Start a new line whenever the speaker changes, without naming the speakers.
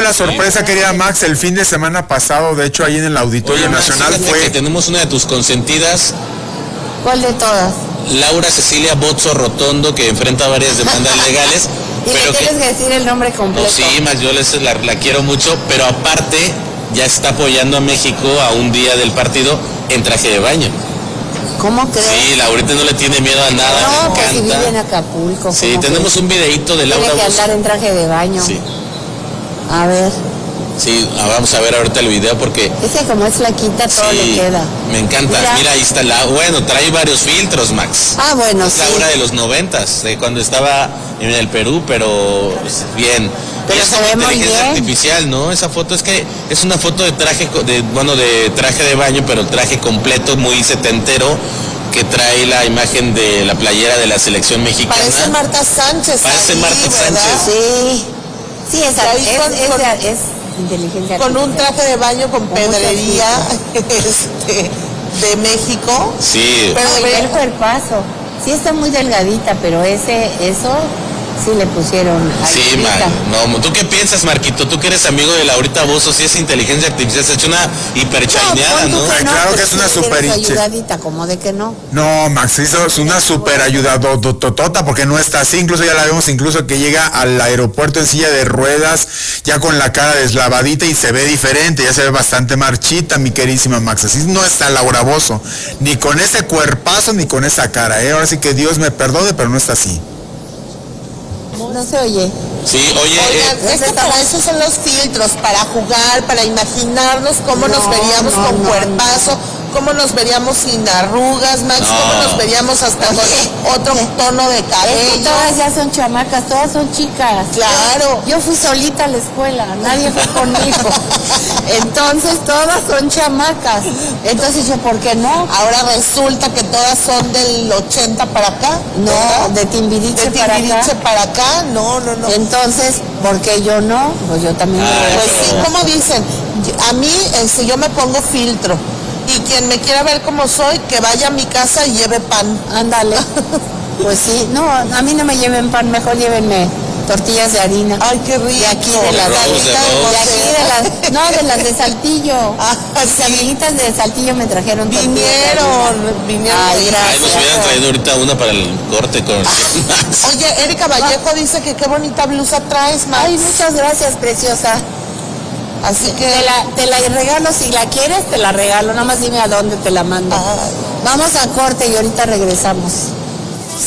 una sorpresa, querida Max, el fin de semana pasado, de hecho, ahí en el Auditorio Nacional fue...
Que tenemos una de tus consentidas.
¿Cuál de todas?
Laura Cecilia Bozzo Rotondo, que enfrenta varias demandas legales.
Y
pero
le tienes que decir el nombre completo.
No, sí, Max, yo la quiero mucho, pero aparte ya está apoyando a México a un día del partido en traje de baño.
¿Cómo crees?
Sí, Laurita no le tiene miedo a nada,
no,
me
pues si
encanta.
vive en Acapulco.
Sí, tenemos un videíto de Laura
Tiene que
Bozzo.
andar en traje de baño.
Sí.
A ver.
Sí, vamos a ver ahorita el video porque...
Es que como es flaquita, todo le queda.
Me encanta. Mira, ahí está bueno, trae varios filtros, Max.
Ah, bueno,
es Laura de los 90s, de cuando estaba en el Perú, pero bien.
Pero
es
se
como
ve muy
inteligencia
bien.
artificial, ¿no? Esa foto es que es una foto de traje, de traje de baño, pero el traje completo, muy setentero, que trae la imagen de la playera de la selección mexicana.
Parece Marta Sánchez.
Parece
ahí,
Marta
¿verdad?
Sánchez.
Sí. Sí, es inteligencia
con un
artificial.
traje de baño con pedrería de México.
Sí.
Pero ve el cuerpazo. Sí está muy delgadita, pero eso sí le pusieron ahí.
Sí, no, ¿tú qué piensas, Marquito? Tú que eres amigo de Laurita Bozzo, si es inteligencia artificial, se ha hecho una hiperchaineada, ¿no?
Claro que es una super
ayudadita, como de que no.
No, Max, eso es una super ayudadototota, porque no está así, incluso ya la vemos, incluso que llega al aeropuerto en silla de ruedas, ya con la cara deslavadita y se ve diferente, ya se ve bastante marchita, mi queridísima Max. Así no está Laura Bozzo, ni con ese cuerpazo, ni con esa cara, Ahora sí que Dios me perdone, pero no está así.
No se oye.
Sí, oye.
Oigan, es que para eso son los filtros, para jugar, para imaginarnos cómo nos veríamos con cuerpazo, cómo nos veríamos sin arrugas, Max, cómo nos veríamos hasta con otro tono de cabello.
Es que todas ya son chamacas, todas son chicas.
Claro.
Yo fui solita a la escuela, nadie fue conmigo. Entonces todas son chamacas. Entonces yo, ¿por qué no?
Ahora resulta que todas son del 80 para acá.
No,
¿verdad?
de Timbiriche para acá.
para acá. No.
Entonces, ¿por qué yo no? Pues yo también.
Pues sí, como dicen, a mí si yo me pongo filtro y quien me quiera ver como soy, que vaya a mi casa y lleve pan.
Ándale. Pues sí, no, a mí no me lleven pan, mejor llévenme tortillas de harina.
Ay, qué rico.
De aquí de las de las de Saltillo. Las amiguitas de Saltillo me trajeron
vinieron.
Ay, gracias.
Ay, nos hubieran traído ahorita una para el corte con
Oye, Erika Vallejo dice que qué bonita blusa traes, Max.
Ay, muchas gracias, preciosa.
Así que
te la regalo, si la quieres te la regalo, nada más dime a dónde te la mando. Vamos a corte y ahorita regresamos.